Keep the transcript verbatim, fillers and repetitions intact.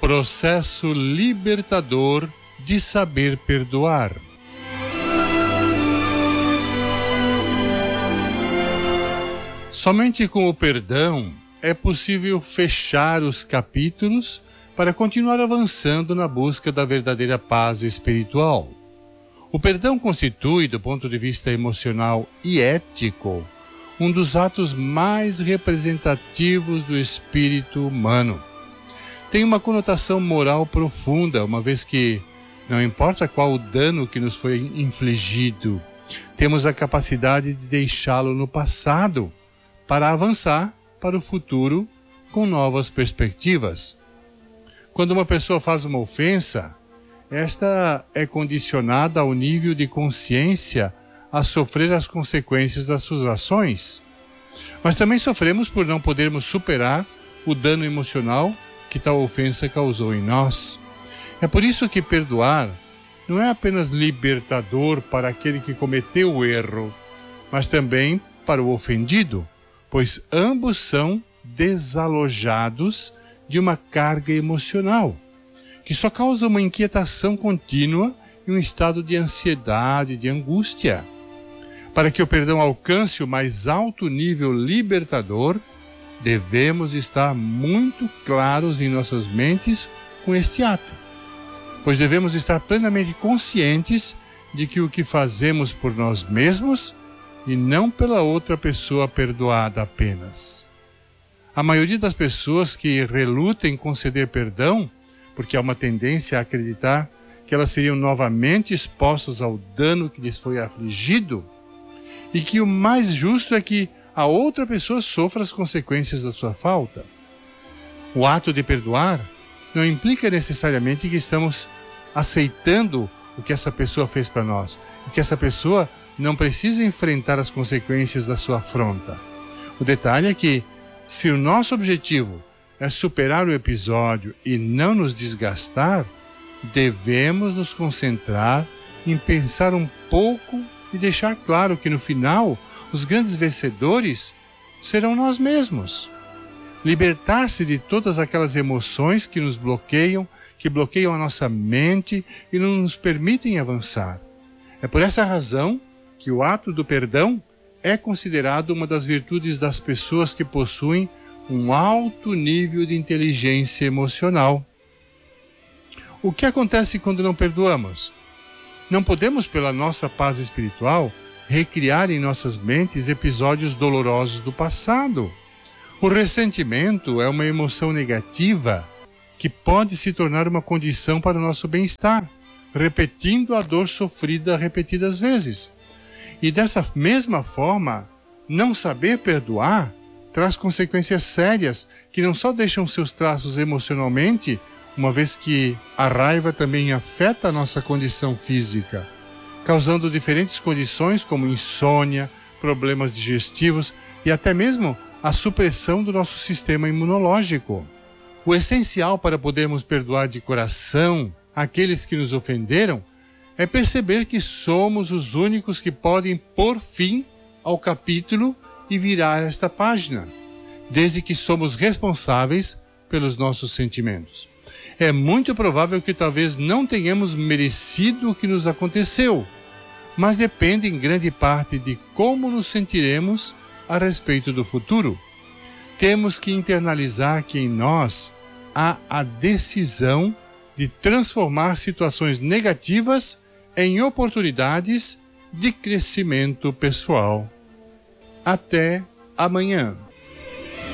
processo libertador de saber perdoar. Somente com o perdão é possível fechar os capítulos para continuar avançando na busca da verdadeira paz espiritual. O perdão constitui, do ponto de vista emocional e ético, um dos atos mais representativos do espírito humano. Tem uma conotação moral profunda, uma vez que, não importa qual o dano que nos foi infligido, temos a capacidade de deixá-lo no passado para avançar para o futuro com novas perspectivas. Quando uma pessoa faz uma ofensa, esta é condicionada ao nível de consciência a sofrer as consequências das suas ações. Mas também sofremos por não podermos superar o dano emocional que tal ofensa causou em nós. É por isso que perdoar não é apenas libertador para aquele que cometeu o erro, mas também para o ofendido, pois ambos são desalojados de uma carga emocional, que só causa uma inquietação contínua e um estado de ansiedade, de angústia. Para que o perdão alcance o mais alto nível libertador, devemos estar muito claros em nossas mentes com este ato, pois devemos estar plenamente conscientes de que o que fazemos por nós mesmos e não pela outra pessoa perdoada apenas. A maioria das pessoas que relutam em conceder perdão, porque há uma tendência a acreditar que elas seriam novamente expostas ao dano que lhes foi afligido, e que o mais justo é que a outra pessoa sofra as consequências da sua falta. O ato de perdoar não implica necessariamente que estamos aceitando o que essa pessoa fez para nós, e que essa pessoa não precisa enfrentar as consequências da sua afronta. O detalhe é que, se o nosso objetivo é superar o episódio e não nos desgastar, devemos nos concentrar em pensar um pouco e deixar claro que no final os grandes vencedores serão nós mesmos. Libertar-se de todas aquelas emoções que nos bloqueiam, que bloqueiam a nossa mente e não nos permitem avançar. É por essa razão que o ato do perdão é considerado uma das virtudes das pessoas que possuem um alto nível de inteligência emocional. O que acontece quando não perdoamos? Não podemos, pela nossa paz espiritual, recriar em nossas mentes episódios dolorosos do passado. O ressentimento é uma emoção negativa que pode se tornar uma condição para o nosso bem-estar, repetindo a dor sofrida repetidas vezes. E dessa mesma forma, não saber perdoar traz consequências sérias que não só deixam seus traços emocionalmente, uma vez que a raiva também afeta a nossa condição física, causando diferentes condições como insônia, problemas digestivos e até mesmo a supressão do nosso sistema imunológico. O essencial para podermos perdoar de coração aqueles que nos ofenderam é perceber que somos os únicos que podem pôr fim ao capítulo e virar esta página, desde que somos responsáveis pelos nossos sentimentos. É muito provável que talvez não tenhamos merecido o que nos aconteceu, mas depende em grande parte de como nos sentiremos a respeito do futuro. Temos que internalizar que em nós há a decisão de transformar situações negativas em oportunidades de crescimento pessoal. Até amanhã.